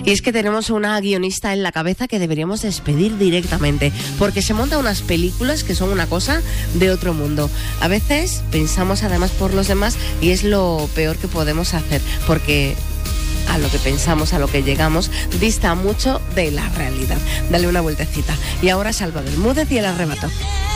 Y es que tenemos una guionista en la cabeza que deberíamos despedir directamente, porque se monta unas películas que son una cosa de otro mundo. A veces pensamos además por los demás y es lo peor que podemos hacer, porque a lo que pensamos, a lo que llegamos, dista mucho de la realidad. Dale una vueltecita. Y ahora Salva Bermúdez y El Arrebato.